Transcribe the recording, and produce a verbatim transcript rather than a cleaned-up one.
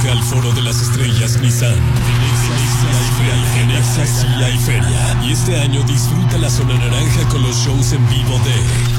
viaja al Foro de las Estrellas Nissan. En Exa sí hay feria. Y este año disfruta la zona naranja con los shows en vivo de